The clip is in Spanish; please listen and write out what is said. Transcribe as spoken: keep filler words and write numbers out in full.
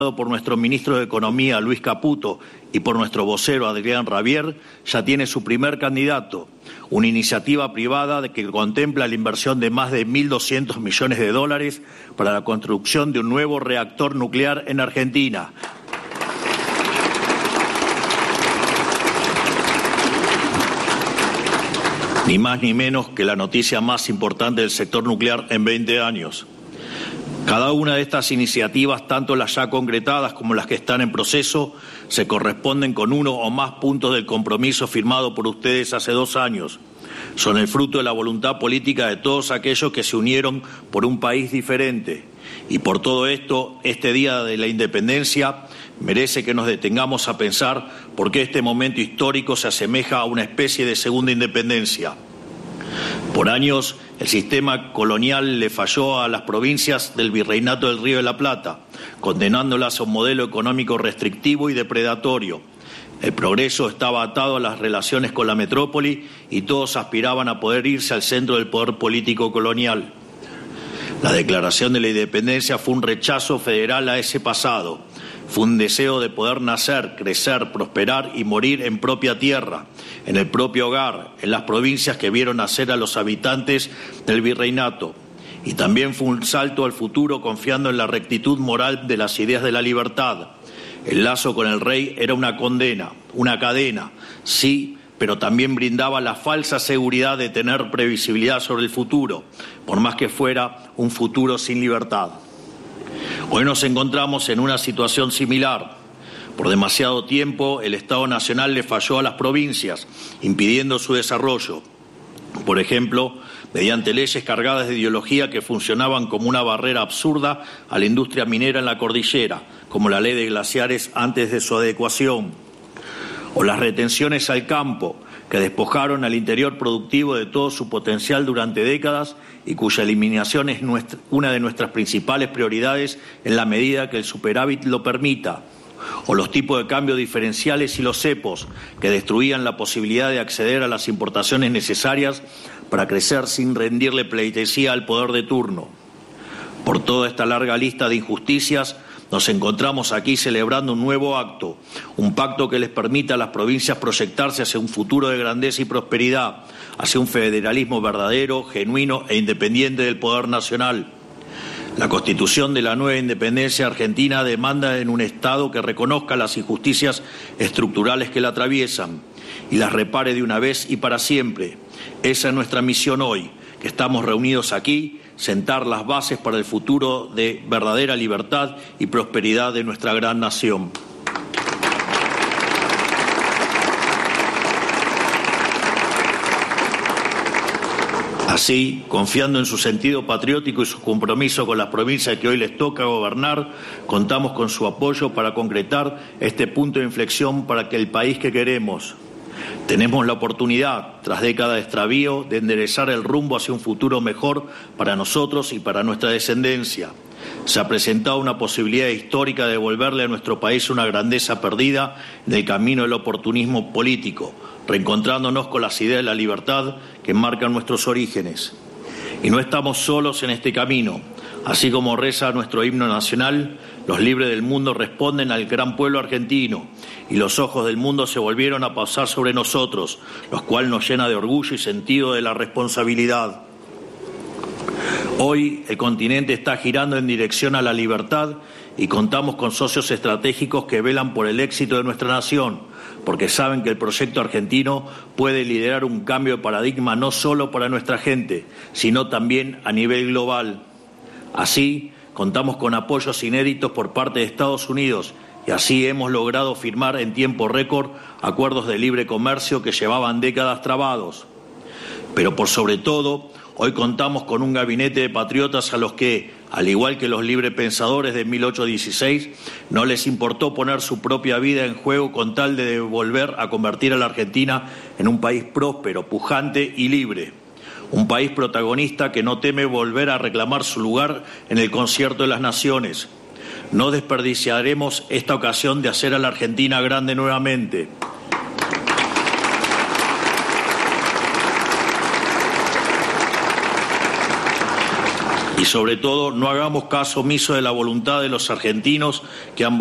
por nuestro ministro de Economía, Luis Caputo, y por nuestro vocero, Adrián Rabier, ya tiene su primer candidato, una iniciativa privada de que contempla la inversión de más de mil doscientos millones de dólares para la construcción de un nuevo reactor nuclear en Argentina. Ni más ni menos que la noticia más importante del sector nuclear en veinte años. Cada una de estas iniciativas, tanto las ya concretadas como las que están en proceso, se corresponden con uno o más puntos del compromiso firmado por ustedes hace dos años. Son el fruto de la voluntad política de todos aquellos que se unieron por un país diferente. Y por todo esto, este Día de la Independencia merece que nos detengamos a pensar por qué este momento histórico se asemeja a una especie de segunda independencia. Por años, el sistema colonial le falló a las provincias del Virreinato del Río de la Plata, condenándolas a un modelo económico restrictivo y depredatorio. El progreso estaba atado a las relaciones con la metrópoli y todos aspiraban a poder irse al centro del poder político colonial. La declaración de la independencia fue un rechazo federal a ese pasado. Fue un deseo de poder nacer, crecer, prosperar y morir en propia tierra, en el propio hogar, en las provincias que vieron nacer a los habitantes del virreinato. Y también fue un salto al futuro confiando en la rectitud moral de las ideas de la libertad. El lazo con el rey era una condena, una cadena, sí, pero también brindaba la falsa seguridad de tener previsibilidad sobre el futuro, por más que fuera un futuro sin libertad. Hoy nos encontramos en una situación similar. Por demasiado tiempo el Estado Nacional le falló a las provincias, impidiendo su desarrollo. Por ejemplo, mediante leyes cargadas de ideología que funcionaban como una barrera absurda a la industria minera en la cordillera, como la ley de glaciares antes de su adecuación. O las retenciones al campo, que despojaron al interior productivo de todo su potencial durante décadas y cuya eliminación es nuestra, una de nuestras principales prioridades en la medida que el superávit lo permita. O los tipos de cambio diferenciales y los cepos, que destruían la posibilidad de acceder a las importaciones necesarias para crecer sin rendirle pleitesía al poder de turno. Por toda esta larga lista de injusticias, nos encontramos aquí celebrando un nuevo acto, un pacto que les permita a las provincias proyectarse hacia un futuro de grandeza y prosperidad, hacia un federalismo verdadero, genuino e independiente del poder nacional. La constitución de la nueva independencia argentina demanda en un Estado que reconozca las injusticias estructurales que la atraviesan y las repare de una vez y para siempre. Esa es nuestra misión hoy, que estamos reunidos aquí, sentar las bases para el futuro de verdadera libertad y prosperidad de nuestra gran nación. Así, confiando en su sentido patriótico y su compromiso con las provincias que hoy les toca gobernar, contamos con su apoyo para concretar este punto de inflexión para que el país que queremos. Tenemos la oportunidad, tras décadas de extravío, de enderezar el rumbo hacia un futuro mejor para nosotros y para nuestra descendencia. Se ha presentado una posibilidad histórica de devolverle a nuestro país una grandeza perdida en el camino del oportunismo político, reencontrándonos con las ideas de la libertad que marcan nuestros orígenes. Y no estamos solos en este camino. Así como reza nuestro himno nacional, los libres del mundo responden al gran pueblo argentino y los ojos del mundo se volvieron a pasar sobre nosotros, lo cual nos llena de orgullo y sentido de la responsabilidad. Hoy el continente está girando en dirección a la libertad y contamos con socios estratégicos que velan por el éxito de nuestra nación, porque saben que el proyecto argentino puede liderar un cambio de paradigma no solo para nuestra gente, sino también a nivel global. Así, contamos con apoyos inéditos por parte de Estados Unidos y así hemos logrado firmar en tiempo récord acuerdos de libre comercio que llevaban décadas trabados. Pero por sobre todo, hoy contamos con un gabinete de patriotas a los que, al igual que los librepensadores de mil ochocientos dieciséis, no les importó poner su propia vida en juego con tal de volver a convertir a la Argentina en un país próspero, pujante y libre. Un país protagonista que no teme volver a reclamar su lugar en el concierto de las naciones. No desperdiciaremos esta ocasión de hacer a la Argentina grande nuevamente. Y sobre todo, no hagamos caso omiso de la voluntad de los argentinos que han